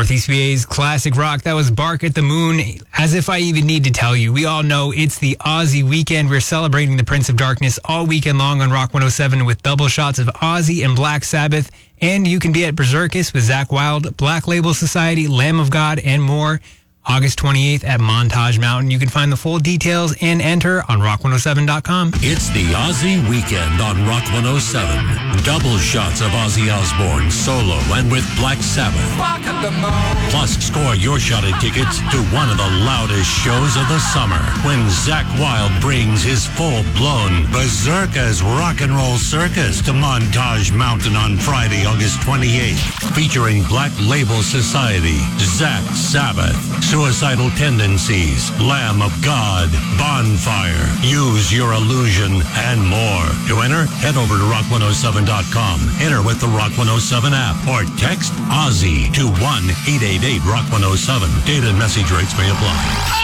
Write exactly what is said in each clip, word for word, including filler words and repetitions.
Northeast V A's classic rock. That was Bark at the Moon. As if I even need to tell you, we all know it's the Ozzy weekend. We're celebrating the Prince of Darkness all weekend long on Rock one oh seven with double shots of Ozzy and Black Sabbath. And you can be at Berserkis with Zakk Wylde, Black Label Society, Lamb of God, and more. August twenty-eighth at Montage Mountain. You can find the full details and enter on rock one oh seven dot com. It's the Ozzy weekend on Rock one oh seven. Double shots of Ozzy Osbourne solo and with Black Sabbath. Plus, score your shot at tickets to one of the loudest shows of the summer when Zakk Wylde brings his full-blown Berserkers Rock and Roll Circus to Montage Mountain on Friday, August twenty-eighth, featuring Black Label Society, Zakk Sabbath, Suicidal Tendencies, Lamb of God, Bonfire, Use Your Illusion, and more. To enter, head over to rock one oh seven dot com. Enter with the Rock one oh seven app or text Ozzy to one eight eight eight rock one oh seven. Data and message rates may apply.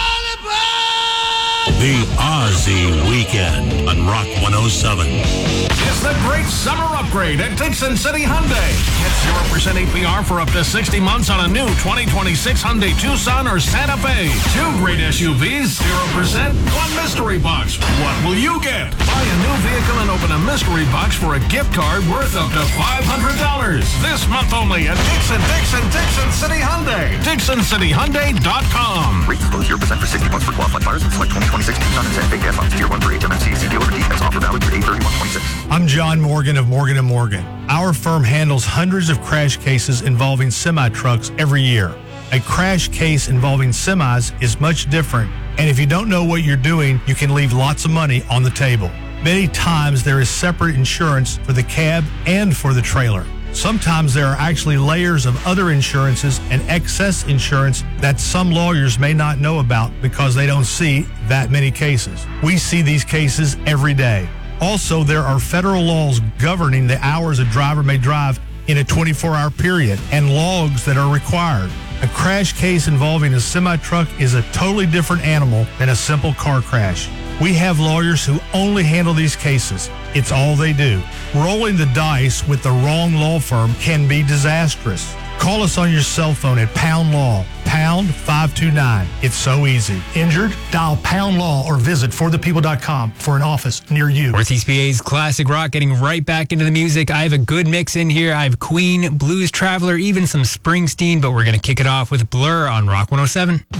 The Ozzy Weekend on Rock one oh seven. It's the great summer upgrade at Dixon City Hyundai. Get zero percent A P R for up to sixty months on a new twenty twenty-six Hyundai Tucson or Santa Fe. Two great S U Vs, zero percent, one mystery box. What will you get? Buy a new vehicle and open a mystery box for a gift card worth up to five hundred dollars. This month only at Dixon, Dixon, Dixon City Hyundai. Dixon City Hyundai dot com. Rates below zero percent for sixty months for qualified buyers and select twenty twenty-six Tucson and Santa Fe gas lines. Tier one for H M M C. See dealer for details. Offer valid through eight thirty-one twenty-six. I'm John Morgan of Morgan and Morgan. Our firm handles hundreds of crash cases involving semi-trucks every year. A crash case involving semis is much different, and if you don't know what you're doing, you can leave lots of money on the table. Many times there is separate insurance for the cab and for the trailer. Sometimes there are actually layers of other insurances and excess insurance that some lawyers may not know about because they don't see that many cases. We see these cases every day. Also, there are federal laws governing the hours a driver may drive in a twenty-four hour period and logs that are required. A crash case involving a semi-truck is a totally different animal than a simple car crash. We have lawyers who only handle these cases. It's all they do. Rolling the dice with the wrong law firm can be disastrous. Call us on your cell phone at Pound Law, pound five two nine. It's so easy. Injured? Dial Pound Law or visit for the people dot com for an office near you. Northeast V A's classic rock, getting right back into the music. I have a good mix in here. I have Queen, Blues Traveler, even some Springsteen, but we're going to kick it off with Blur on Rock one oh seven.